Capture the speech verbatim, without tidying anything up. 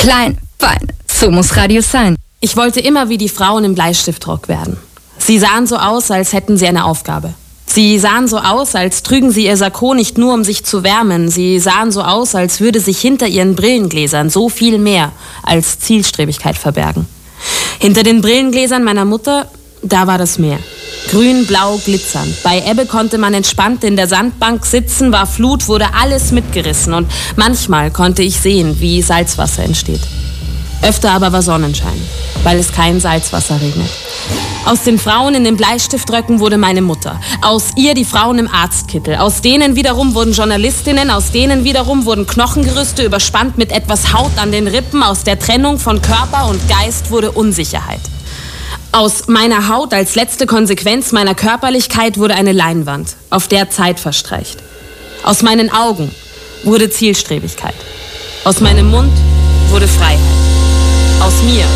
Klein, fein, so muss Radio sein. Ich wollte immer wie die Frauen im Bleistiftrock werden. Sie sahen so aus, als hätten sie eine Aufgabe. Sie sahen so aus, als trügen sie ihr Sakko nicht nur, um sich zu wärmen. Sie sahen so aus, als würde sich hinter ihren Brillengläsern so viel mehr als Zielstrebigkeit verbergen. Hinter den Brillengläsern meiner Mutter, da war das Meer. Grün, blau, glitzernd. Bei Ebbe konnte man entspannt in der Sandbank sitzen, war Flut, wurde alles mitgerissen. Und manchmal konnte ich sehen, wie Salzwasser entsteht. Öfter aber war Sonnenschein, weil es kein Salzwasser regnet. Aus den Frauen in den Bleistiftröcken wurde meine Mutter. Aus ihr die Frauen im Arztkittel. Aus denen wiederum wurden Journalistinnen. Aus denen wiederum wurden Knochengerüste überspannt mit etwas Haut an den Rippen. Aus der Trennung von Körper und Geist wurde Unsicherheit. Aus meiner Haut als letzte Konsequenz meiner Körperlichkeit wurde eine Leinwand, auf der Zeit verstreicht. Aus meinen Augen wurde Zielstrebigkeit. Aus meinem Mund wurde Freiheit. Aus mir